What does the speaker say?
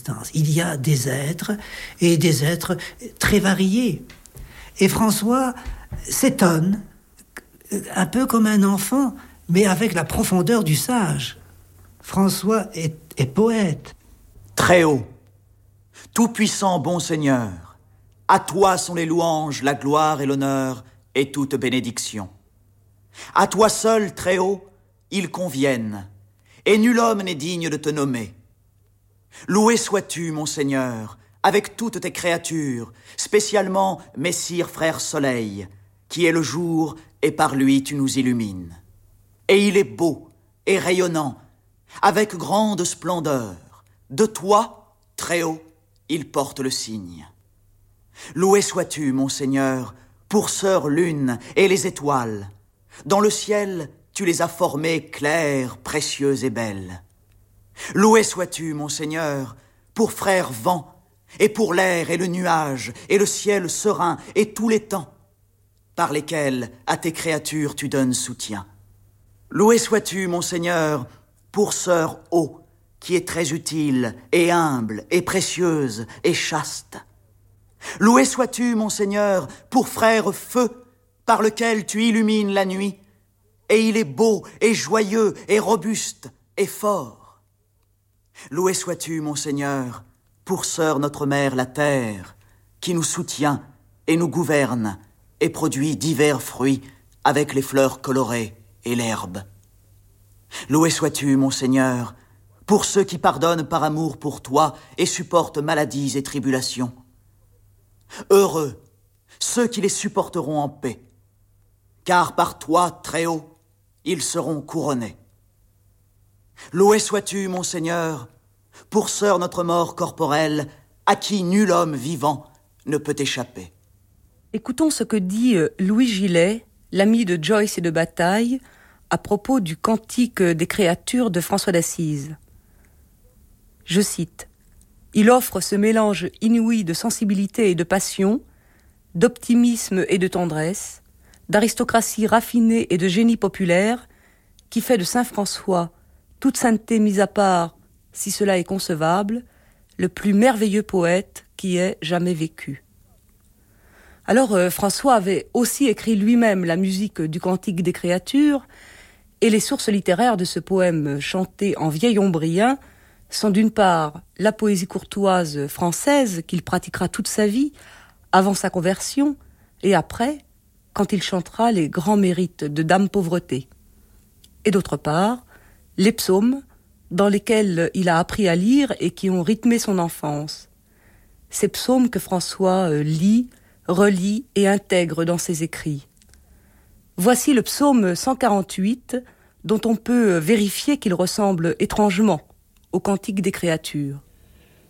l'existence. Il y a des êtres, et des êtres très variés. Et François s'étonne, un peu comme un enfant, mais avec la profondeur du sage. François est poète. Très haut, tout-puissant bon Seigneur, à toi sont les louanges, la gloire et l'honneur, et toute bénédiction. À toi seul, très haut, ils conviennent, et nul homme n'est digne de te nommer. Loué sois-tu, mon Seigneur, avec toutes tes créatures, spécialement Messire Frère Soleil, qui est le jour, et par lui tu nous illumines. Et il est beau et rayonnant, avec grande splendeur. De toi, très haut, il porte le signe. Loué sois-tu, mon Seigneur, pour sœur lune et les étoiles. Dans le ciel, tu les as formées claires, précieuses et belles. Loué sois-tu, mon Seigneur, pour frère vent, et pour l'air et le nuage, et le ciel serein, et tous les temps, par lesquels à tes créatures tu donnes soutien. Loué sois-tu, mon Seigneur, pour sœur eau, qui est très utile, et humble, et précieuse, et chaste. Loué sois-tu, mon Seigneur, pour frère feu, par lequel tu illumines la nuit, et il est beau, et joyeux, et robuste, et fort. Loué sois-tu, mon Seigneur, pour sœur notre mère la terre, qui nous soutient, et nous gouverne, et produit divers fruits, avec les fleurs colorées, et l'herbe. Loué sois-tu, mon Seigneur, pour ceux qui pardonnent par amour pour toi et supportent maladies et tribulations. Heureux ceux qui les supporteront en paix, car par toi, très haut, ils seront couronnés. Loué sois-tu, mon Seigneur, pour sœur notre mort corporelle, à qui nul homme vivant ne peut échapper. Écoutons ce que dit Louis Gillet, l'ami de Joyce et de Bataille, à propos du Cantique des créatures de François d'Assise. Je cite : « Il offre ce mélange inouï de sensibilité et de passion, d'optimisme et de tendresse, d'aristocratie raffinée et de génie populaire, qui fait de Saint François, toute sainteté mise à part, si cela est concevable, le plus merveilleux poète qui ait jamais vécu. » Alors François avait aussi écrit lui-même la musique du Cantique des créatures, et les sources littéraires de ce poème chanté en vieil ombrien sont d'une part la poésie courtoise française qu'il pratiquera toute sa vie, avant sa conversion, et après, quand il chantera les grands mérites de Dame Pauvreté. Et d'autre part, les psaumes, dans lesquels il a appris à lire et qui ont rythmé son enfance. Ces psaumes que François lit, relit et intègre dans ses écrits. Voici le psaume 148, dont on peut vérifier qu'il ressemble étrangement au Cantique des créatures.